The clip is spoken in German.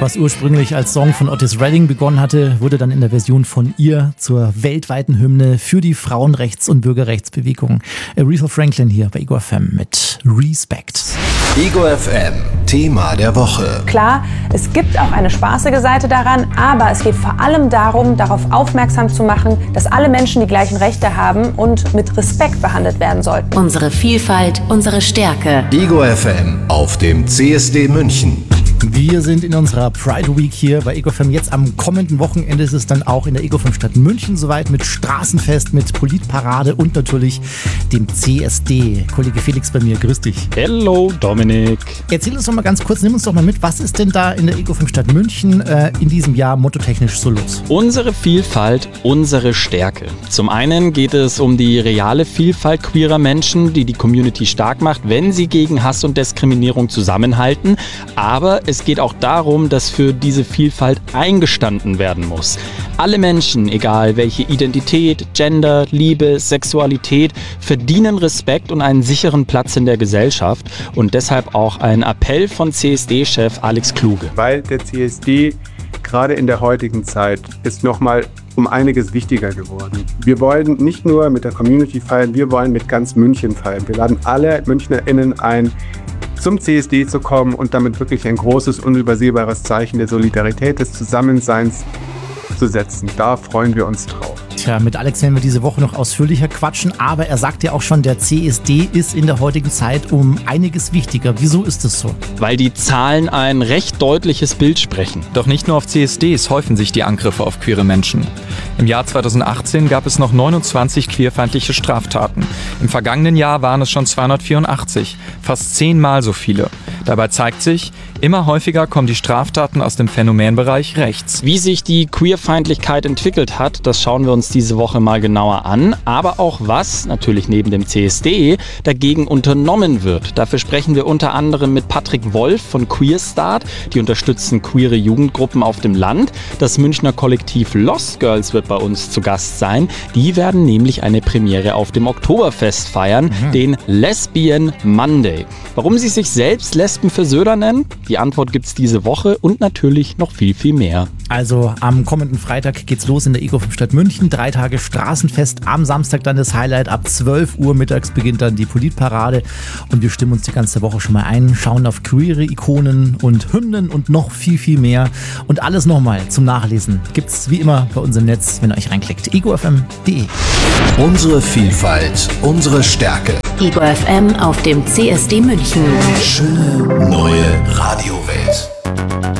Was ursprünglich als Song von Otis Redding begonnen hatte, wurde dann in der Version von ihr zur weltweiten Hymne für die Frauenrechts- und Bürgerrechtsbewegung. Aretha Franklin hier bei Ego FM mit Respect. Ego FM, Thema der Woche. Klar, es gibt auch eine spaßige Seite daran, aber es geht vor allem darum, darauf aufmerksam zu machen, dass alle Menschen die gleichen Rechte haben und mit Respekt behandelt werden sollten. Unsere Vielfalt, unsere Stärke. Ego FM auf dem CSD München. Wir sind in unserer Pride Week hier bei Ego FM. Jetzt am kommenden Wochenende ist es dann auch in der Ego FM Stadt München soweit mit Straßenfest, mit Politparade und natürlich dem CSD. Kollege Felix bei mir, grüß dich. Hello, Dominik. Erzähl uns doch mal ganz kurz, nimm uns doch mal mit, was ist denn da in der Ego FM Stadt München in diesem Jahr mottotechnisch so los? Unsere Vielfalt, unsere Stärke. Zum einen geht es um die reale Vielfalt queerer Menschen, die die Community stark macht, wenn sie gegen Hass und Diskriminierung zusammenhalten. Aber es geht auch darum, dass für diese Vielfalt eingestanden werden muss. Alle Menschen, egal welche Identität, Gender, Liebe, Sexualität, verdienen Respekt und einen sicheren Platz in der Gesellschaft. Und deshalb auch ein Appell von CSD-Chef Alex Kluge. Weil der CSD gerade in der heutigen Zeit ist nochmal um einiges wichtiger geworden. Wir wollen nicht nur mit der Community feiern, wir wollen mit ganz München feiern. Wir laden alle MünchnerInnen ein, zum CSD zu kommen und damit wirklich ein großes, unübersehbares Zeichen der Solidarität, des Zusammenseins zu setzen. Da freuen wir uns drauf. Tja, mit Alex werden wir diese Woche noch ausführlicher quatschen, aber er sagt ja auch schon, der CSD ist in der heutigen Zeit um einiges wichtiger. Wieso ist es so? Weil die Zahlen ein recht deutliches Bild sprechen. Doch nicht nur auf CSDs häufen sich die Angriffe auf queere Menschen. Im Jahr 2018 gab es noch 29 queerfeindliche Straftaten. Im vergangenen Jahr waren es schon 284, fast 10-mal so viele. Dabei zeigt sich, immer häufiger kommen die Straftaten aus dem Phänomenbereich rechts. Wie sich die Queerfeindlichkeit entwickelt hat, das schauen wir uns diese Woche mal genauer an. Aber auch was, natürlich neben dem CSD, dagegen unternommen wird. Dafür sprechen wir unter anderem mit Patrick Wolf von Queerstart. Die unterstützen queere Jugendgruppen auf dem Land. Das Münchner Kollektiv Lost Girls wird bei uns zu Gast sein. Die werden nämlich eine Premiere auf dem Oktoberfest feiern, den Lesbian Monday. Warum sie sich selbst Lesben für Söder nennen? Die Antwort gibt's diese Woche und natürlich noch viel, viel mehr. Also am kommenden Freitag geht's los in der Ego FM Stadt München. 3 Tage Straßenfest, am Samstag dann das Highlight. Ab 12 Uhr mittags beginnt dann die Politparade. Und wir stimmen uns die ganze Woche schon mal ein, schauen auf queere Ikonen und Hymnen und noch viel, viel mehr. Und alles nochmal zum Nachlesen gibt's wie immer bei uns im Netz, wenn ihr euch reinklickt. egofm.de. Unsere Vielfalt, unsere Stärke. Ego FM auf dem CSD München. Schöne neue Radiowelt.